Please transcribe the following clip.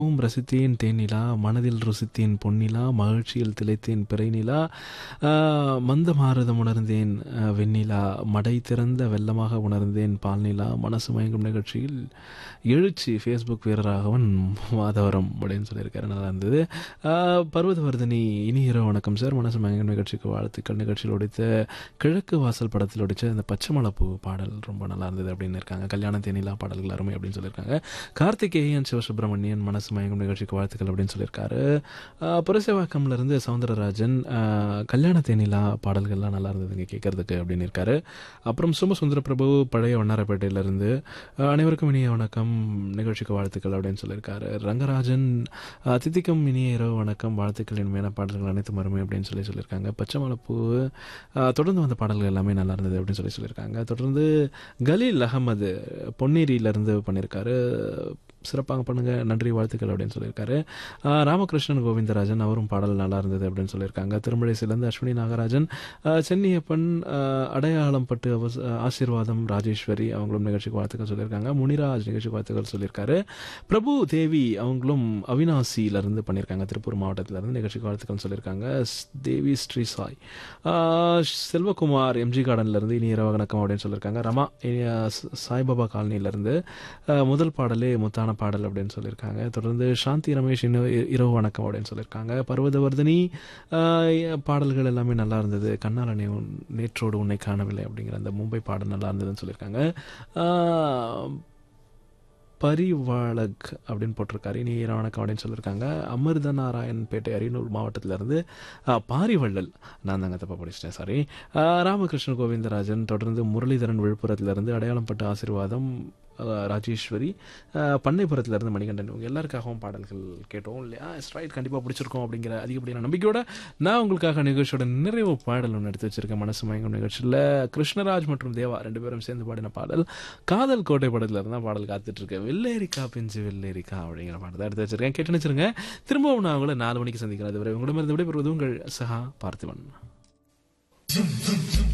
ரசித்தேன் தேனிலா, மனதில் ருசித்தேன் பொன்னிலா, மகிழ்ச்சியில் திளைத்தேன் பிறைநிலா, மந்த மாறுதம் உணர்ந்தேன் வெண்ணிலா, மடை திறந்த வெள்ளமாக உணர்ந்தேன் பால்நிலா, மனசு மயங்கும் நிகழ்ச்சியில் எழுச்சி ஃபேஸ்புக் வீரராகவன் மாதவரம் அப்படின்னு சொல்லியிருக்காரு. நல்லா இருந்தது. பர்வதவர்தினி இனி இரவு வணக்கம் சார், மனசு மயங்கும் நிகழ்ச்சிக்கு வாழ்த்துக்கள். நிகழ்ச்சியில் ஒடித்த கிழக்கு வாசல் படத்தில் ஒடித்த இந்த பச்சைமலைப்பூ பாடல் ரொம்ப நல்லா இருந்தது அப்படின்னு இருக்காங்க. கல்யாண தேனிலா பாடல்கள் அருமை அப்படின்னு சொல்லியிருக்காங்க. கார்த்திகேயன் சிவசுப்ரமணியன் மனசு மயங்கும் நிகழ்ச்சிக்கு வாழ்த்துக்கள் அப்படின்னு சொல்லியிருக்காரு. புரசேவாக்கம்ல இருந்து சவுந்தரராஜன் கல்யாண தேனிலா பாடல்கள்லாம் நல்லா இருந்ததுங்க கேட்கறதுக்கு அப்படின்னு இருக்காரு. அப்புறம் சுமசுந்தர பிரபு பழைய வண்ணாரப்பேட்டையிலிருந்து அனைவருக்கும் இனிய வணக்கம், நிகழ்ச்சிக்கு வாழ்த்துக்கள் அப்படின்னு சொல்லியிருக்காரு. ரங்கராஜன் தித்திக்கும் இனிய இரவு வணக்கம், வாழ்த்துக்கள், இனிமையான பாடல்கள் அனைத்தும் அருமை அப்படின்னு சொல்லியிருக்காங்க. பச்சைமலைப்பூ தொடர்ந்து வந்த பாடல்கள் எல்லாமே நல்லா இருந்தது அப்படின்னு சொல்லியிருக்காங்க. தொடர்ந்து கலீல் அகமது பொன்னேரியிலிருந்து பண்ணியிருக்காரு. சிறப்பாக பண்ணுங்க, நன்றி, வாழ்த்துக்கள் அப்படின்னு சொல்லியிருக்காரு. ராமகிருஷ்ணன் கோவிந்தராஜன் அவரும் பாடல் நல்லா இருந்தது அப்படின்னு சொல்லியிருக்காங்க. திருமழிசையிலேருந்து அஸ்வினி நாகராஜன், சென்னியப்பன், அடையாளம் பட்டு ஆசீர்வாதம் ராஜேஸ்வரி அவங்களும் நிகழ்ச்சிக்கு வாழ்த்துக்கள் சொல்லியிருக்காங்க. முனிராஜ் நிகழ்ச்சிக்கு வாழ்த்துக்கள் சொல்லியிருக்காரு. பிரபு தேவி அவங்களும் அவினாசியிலேருந்து பண்ணியிருக்காங்க, திருப்பூர் மாவட்டத்திலேருந்து நிகழ்ச்சிக்கு வாழ்த்துக்கள் சொல்லியிருக்காங்க. தேவி ஸ்ரீ சாய், செல்வகுமார் எம்ஜி கார்டன்லேருந்து இனி இரவு வணக்கம் அப்படின்னு சொல்லியிருக்காங்க. ரமா சாய்பாபா காலனியிலேருந்து முதல் பாடலே முத்தான பாடல் அப்படின்னு சொல்லியிருக்காங்க. தொடர்ந்து சாந்தி ரமேஷ் இரவு வணக்கம் அப்படின்னு சொல்லியிருக்காங்க. பர்வதவர்தினி பாடல்கள் எல்லாமே நல்லா இருந்தது. கண்ணால் நேற்றோடு உன்னை காணவில்லை அப்படிங்கிற அந்த மும்பை பாடல் நல்லா இருந்ததுன்னு சொல்லியிருக்காங்க. பரிவாளக் அப்படின்னு போட்டிருக்காரு, இனி வணக்கம் அப்படின்னு சொல்லியிருக்காங்க. அமிர்த நாராயண் பேட்டை அரியலூர் மாவட்டத்திலேருந்து பாரிவள்ளல், நான் தாங்க தப்பா படிச்சிட்டேன், சாரி. ராமகிருஷ்ண கோவிந்தராஜன், தொடர்ந்து முரளிதரன் விழுப்புரத்திலிருந்து அடையாளம் பட்டு ஆசீர்வாதம் ராஜேஸ்வரி, பண்ணைப்புறத்திலிருந்து மணிகண்டன், இவங்க எல்லாருக்காகவும் பாடல்கள் கேட்டோம் இல்லையா? ஸ்ட்ரைட் கண்டிப்பாக பிடிச்சிருக்கோம் அப்படிங்கிற அதிகப்படியான நம்பிக்கையோட நான் உங்களுக்காக நிகழ்ச்சியோட நிறைவு பாடல் ஒன்று எடுத்து வச்சிருக்கேன். மனசு மயங்கும் நிகழ்ச்சியில் கிருஷ்ணராஜ் மற்றும் தேவா ரெண்டு பேரும் சேர்ந்து பாடின பாடல் காதல் கோட்டை படத்தில் இருந்தால் பாடல் காத்துட்டு இருக்கேன். வெள்ளேரிக்கா பிஞ்சு வெள்ளேரிக்கா அப்படிங்கிற பாடல் தான் எடுத்து வச்சிருக்கேன். கேட்டு நினைச்சிருங்க. திரும்பவும் நான் உங்களை 4 மணிக்கு சந்திக்கிறேன். அதுவரை உங்களிடமிருந்து விடைபெறுவது உங்கள் சஹா பார்த்திபன்.